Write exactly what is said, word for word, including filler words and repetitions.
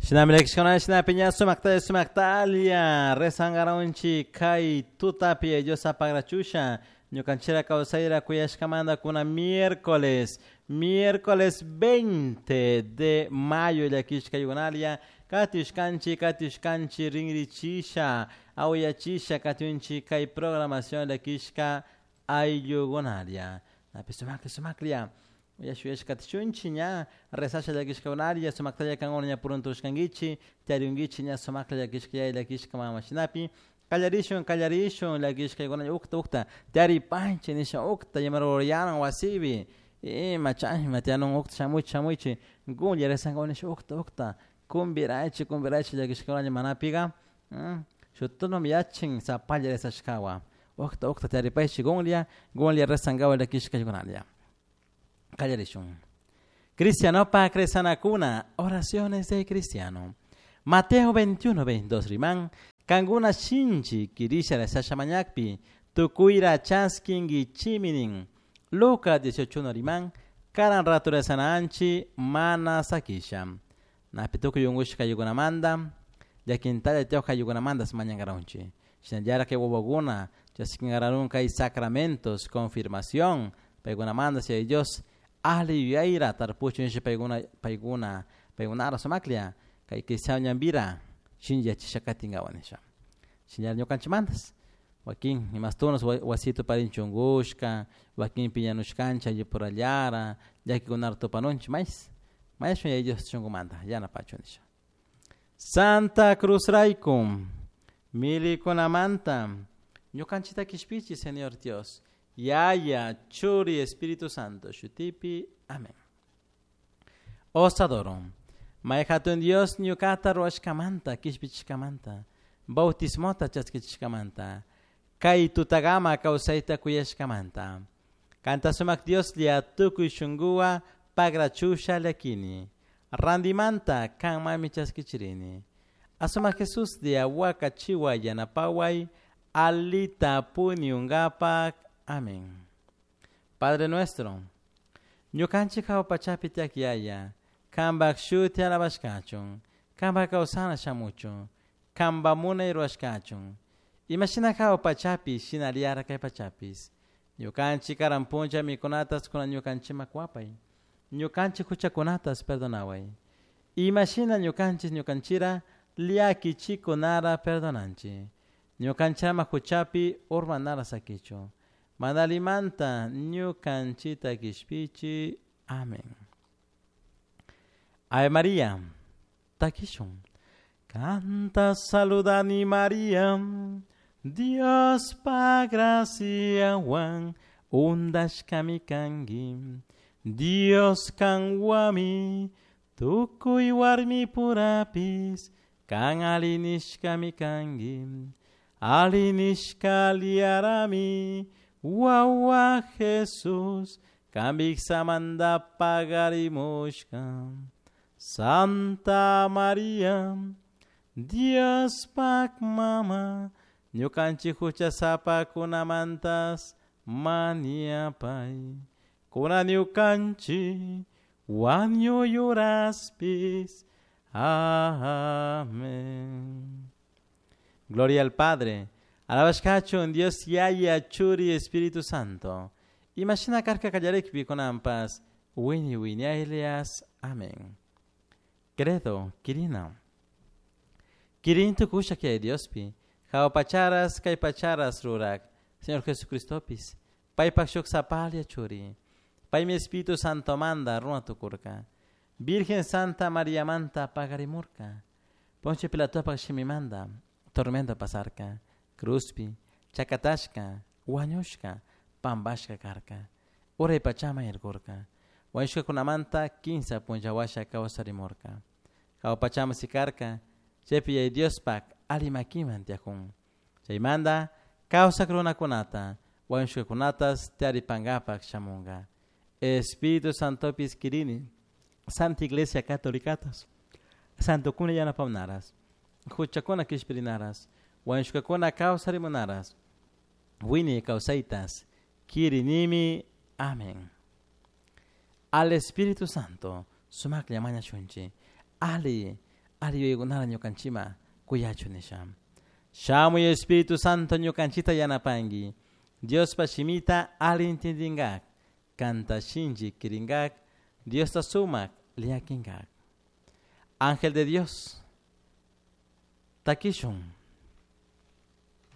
Shinamilekshona shinapiña sumakta sumaktalia rezangaraunchi kai tutapi ellos apagrachusha ñukanchira causaira kuyashkamanda kuna miércoles miércoles veinte de mayo de kishka yugonalia katishkanchi katishkanchi ringrichisha auyachisha katunchi kai programación de kishka ayugonalia napi sumakli sumaklia ya shuesh katchunchi nya resasha de kishka unaria sumakta ya kangonya puruntush kangichi tiariungichi nya sumakla ya kishka ya kishka mama shinapi kallarishon kallarishon la kishka yugona ukta ukta tiari panche nisha ukta yamaroriana wasibi e machan matianon ukta shamuch shamuchi gulya resangona ukta ukta kumbiraichi kumbiraichi ya kishka unaria manapiga shutuno miachin sapalla resashkawa ukta ukta tiari panche gulya gulya resangawa la kishka yugonaria. Callarishun. Cristiano pa cresana cuna, oraciones de cristiano. Mateo veintiuno, veintidós rimán, kanguna shinji, kirisha de sasha manyakpi, tukuira chaskingi chiminin. Luca dieciocho rimán, karan rato de sanaanchi, mana sakisha. Napituku yungushka yugunamanda, de quintale teoka yugunamandas mañangaraunchi. Shinayara que woboguna, jaskingararunca y sacramentos, confirmación, pegunamanda si Dios. Ali yaira tarpucho nje paiguna paiguna paiguna ara somaklia kai kisau nyambira shinja chishakatinga wanisha shinja nyokanchimandas wakin imastonos wasito parinchungushka wakin piñanushkancha yipurallara yaki kunarto panonchi mais mais ellos chungumanda yana pachonisha Santa Cruz Raikum mili kunamanta nyokanchita kishpichi Señor Dios Yaya, Churi, Espíritu Santo, Shutipi, amén. Os adoro. Maekatun Dios, Nyukata, Roashkamanta, Kishpichkamanta, Bautismota, Chaskichkamanta, Kai Tutagama, Kausaita, Kuyashkamanta. Canta sumak Dios, Lia Tuku Shungua, Pagrachusha, Lekini, Randimanta, Kamami Chaskichirini. Asuma Jesús, Dia Wakachiwa, Yanapawai, Alita Puniungapa, amén. Padre nuestro, ñukanchi kao pachapi tiakiaya, kamba kshuti alabashkachun, kamba kausana shamuchun, kamba muna iruashkachun. Imagina kao pachapi shinaliara kai pachapis. Ñukanchi karampuncha mikunatas kuna ñukanchi makwapay. Ñukanchi kuchakunatas perdonaway. Imagina ñukanchi ñukanchira liaki chikunara perdonanchi. Ñukanchira makuchapi urmanara sakicho. Madalimanta ñukanchita kishpichi. Amén. Ave María. Takishun. Canta saludani María. Dios pa gracia wan. Undash kamikangi. Dios kanwami. Tukui warmi purapis. Kan alinish kamikangi. Alinish kaliarami. Wawa Jesús, Kambixamanda pagarimushka. Santa María, Dios pak mama, Nyukanchi huchasapa kunamantas maniapai. Kuna nyukanchi, wanyo yuraspis. Amén. Gloria al Padre. Alabashkachun Dios Yaya Churi Espíritu Santo. Imagina karka kallarekpi con ampas. Wini wini Elias. Amén. Credo, Kirina. Kirin tu kusha que Dios pi. Kao pacharas kai pacharas rurak. Señor Jesucristo pis. Pai pakshuk sapalia churi. Pai mi Espíritu Santo manda runa tu kurka. Virgen Santa María Manta pagarimurka. Ponche pilato pakshimi manda. Tormenta pasarka. Kruspi, Chakatashka, Wanyushka, Pambashka Karka, Ure Pachama Irgurka, Wanyushka Kunamanta, Kinsa Punjawasha Kawasarimorka, Kao Pachama Sikarka, Chepi y Dios Pak, Alimakiman Tiakun, Chaimanda, Kausa Krona Kunata, Wanyushka Kunatas, Tiari Pangapak Shamunga, Espíritu Santo Piskirini, Santa Iglesia Catolicatas, Santo Kuna Yana Pamnaras, Huchakuna Kishpirinaras, Wanshkakuna kausarimunaras. Wini causaitas. Kirinimi. Amén. Al Espíritu Santo. Sumak llamanya shunchi. Ali. ariyo igunara ñukanchima kuyachunisha. Shamu y Espíritu Santo ñukanchita yanapangi. Dios pa shimita alintindingak. Canta shinji kiringak. Dios ta sumak liakingak. Ángel de Dios. Takishun.